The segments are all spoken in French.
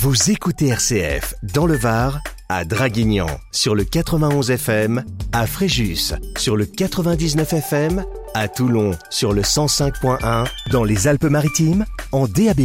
Vous écoutez RCF dans le Var, à Draguignan sur le 91 FM, à Fréjus sur le 99 FM, à Toulon sur le 105.1, dans les Alpes-Maritimes en DAB+.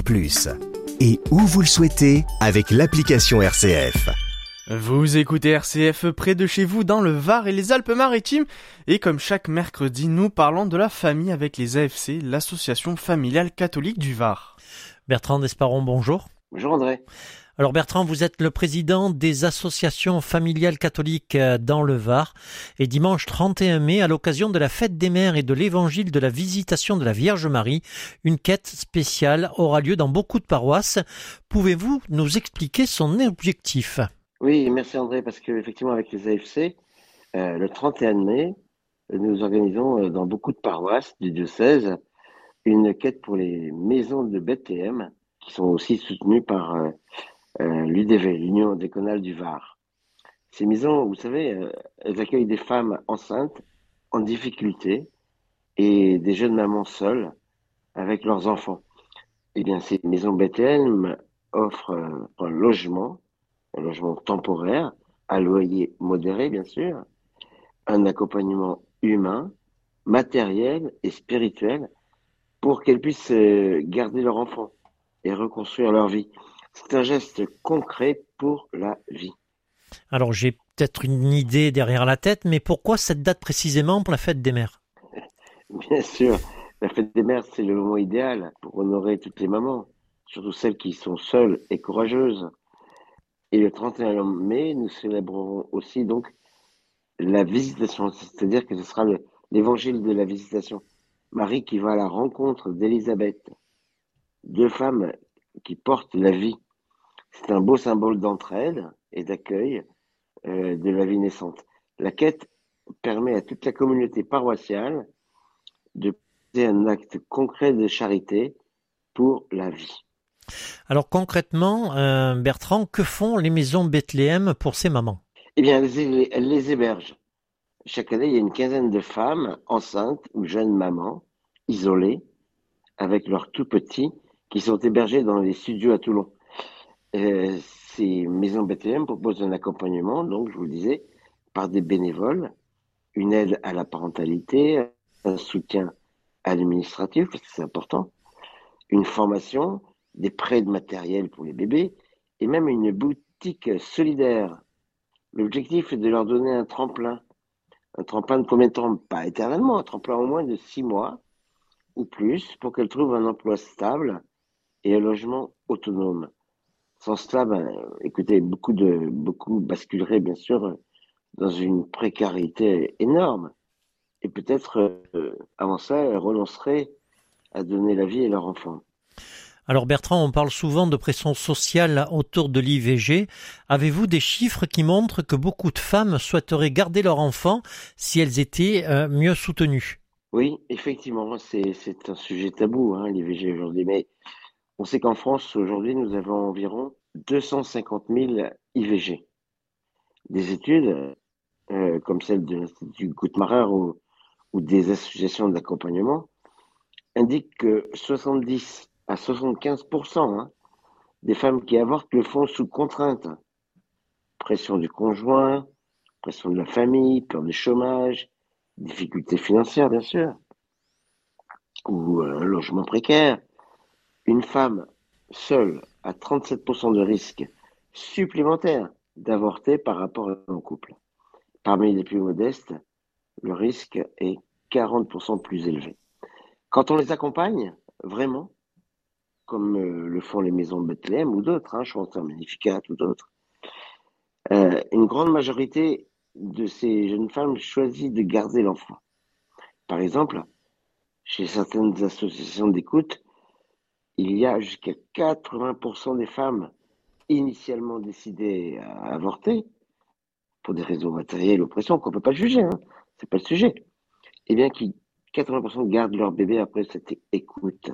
Et où vous le souhaitez avec l'application RCF. Vous écoutez RCF près de chez vous dans le Var et les Alpes-Maritimes. Et comme chaque mercredi, nous parlons de la famille avec les AFC, l'association familiale catholique du Var. Bertrand Desparon, bonjour. Bonjour André. Alors Bertrand, vous êtes le président des associations familiales catholiques dans le Var. Et dimanche 31 mai, à l'occasion de la fête des mères et de l'évangile de la visitation de la Vierge Marie, une quête spéciale aura lieu dans beaucoup de paroisses. Pouvez-vous nous expliquer son objectif ? Oui, merci André, parce qu'effectivement avec les AFC, le 31 mai, nous organisons dans beaucoup de paroisses du diocèse une quête pour les maisons de Bethléem, qui sont aussi soutenues par l'UDV, l'Union déconale du Var. Ces maisons, vous savez, elles accueillent des femmes enceintes, en difficulté, et des jeunes mamans seules avec leurs enfants. Eh bien, ces maisons Bethléem offrent un logement temporaire, à loyer modéré bien sûr, un accompagnement humain, matériel et spirituel pour qu'elles puissent garder leur enfant et reconstruire leur vie. C'est un geste concret pour la vie. Alors j'ai peut-être une idée derrière la tête, mais pourquoi cette date précisément pour la fête des mères ? Bien sûr, la fête des mères, c'est le moment idéal pour honorer toutes les mamans, surtout celles qui sont seules et courageuses. Et le 31 mai, nous célébrerons aussi donc la visitation, c'est-à-dire que ce sera l'évangile de la visitation. Marie qui va à la rencontre d'Élisabeth, deux femmes qui portent la vie. C'est un beau symbole d'entraide et d'accueil de la vie naissante. La quête permet à toute la communauté paroissiale de poser un acte concret de charité pour la vie. Alors concrètement, Bertrand, que font les maisons Bethléem pour ces mamans ? Eh bien, elles les hébergent. Chaque année, il y a une quinzaine de femmes enceintes ou jeunes mamans, isolées, avec leurs tout petits, qui sont hébergés dans les studios à Toulon. Ces maisons Bethléem proposent un accompagnement, donc je vous le disais, par des bénévoles, une aide à la parentalité, un soutien administratif, parce que c'est important, une formation, des prêts de matériel pour les bébés, et même une boutique solidaire. L'objectif est de leur donner un tremplin de combien de temps? Pas éternellement, un tremplin au moins de 6 mois ou plus, pour qu'elles trouvent un emploi stable et un logement autonome. Sans cela, écoutez, beaucoup basculeraient bien sûr dans une précarité énorme. Et peut-être, avant ça, elles renonceraient à donner la vie à leur enfant. Alors Bertrand, on parle souvent de pression sociale autour de l'IVG. Avez-vous des chiffres qui montrent que beaucoup de femmes souhaiteraient garder leur enfant si elles étaient mieux soutenues ? Oui, effectivement, c'est un sujet tabou, l'IVG aujourd'hui. Mais on sait qu'en France, aujourd'hui, nous avons environ 250 000 IVG. Des études, comme celle de l'Institut Guttmacher ou des associations d'accompagnement, indiquent que 70 à 75% des femmes qui avortent le font sous contrainte. Pression du conjoint, pression de la famille, peur du chômage, difficultés financières bien sûr, ou un logement précaire. Une femme seule a 37% de risque supplémentaire d'avorter par rapport à un couple. Parmi les plus modestes, le risque est 40% plus élevé. Quand on les accompagne, vraiment, comme le font les maisons de Bethléem ou d'autres, je pense à Magnificat ou d'autres, une grande majorité de ces jeunes femmes choisissent de garder l'enfant. Par exemple, chez certaines associations d'écoute, il y a jusqu'à 80% des femmes initialement décidées à avorter, pour des raisons matérielles ou pression qu'on ne peut pas juger, c'est pas le sujet, et bien qui 80% gardent leur bébé après cette écoute.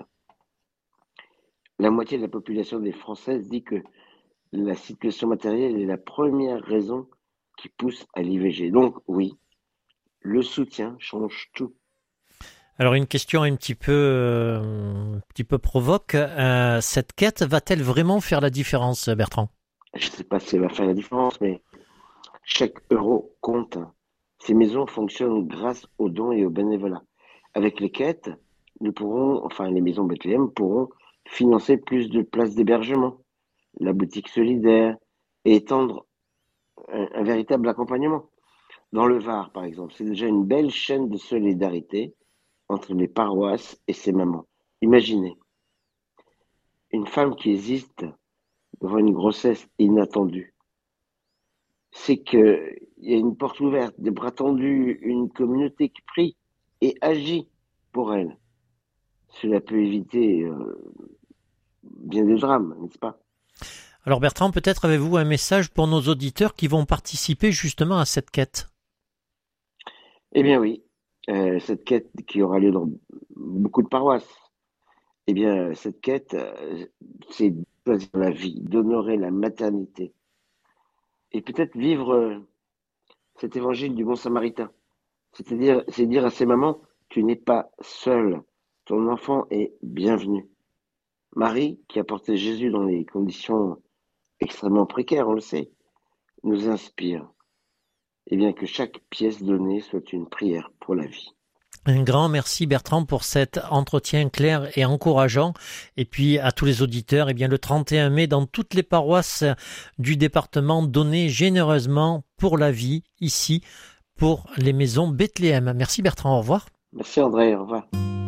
La moitié de la population des Françaises dit que la situation matérielle est la première raison qui pousse à l'IVG. Donc oui, le soutien change tout. Alors une question un petit peu provoque. Cette quête va-t-elle vraiment faire la différence, Bertrand? Je ne sais pas si elle va faire la différence, mais chaque euro compte. Ces maisons fonctionnent grâce aux dons et au bénévolat. Avec les quêtes, les maisons Bethléem pourront financer plus de places d'hébergement, la boutique solidaire et étendre un véritable accompagnement. Dans le Var, par exemple, c'est déjà une belle chaîne de solidarité entre les paroisses et ses mamans. Imaginez, une femme qui hésite devant une grossesse inattendue. C'est qu'il y a une porte ouverte, des bras tendus, une communauté qui prie et agit pour elle. Cela peut éviter bien des drames, n'est-ce pas? Alors Bertrand, peut-être avez-vous un message pour nos auditeurs qui vont participer justement à cette quête? Eh bien oui, cette quête qui aura lieu dans beaucoup de paroisses, eh bien cette quête, c'est de choisir la vie, d'honorer la maternité et peut-être vivre cet évangile du bon samaritain. C'est dire à ces mamans, tu n'es pas seule, ton enfant est bienvenu. Marie, qui a porté Jésus dans des conditions extrêmement précaires, on le sait, nous inspire. Et bien que chaque pièce donnée soit une prière pour la vie. Un grand merci Bertrand pour cet entretien clair et encourageant. Et puis à tous les auditeurs, le 31 mai, dans toutes les paroisses du département, donnez généreusement pour la vie, ici, pour les maisons Bethléem. Merci Bertrand, au revoir. Merci André, au revoir.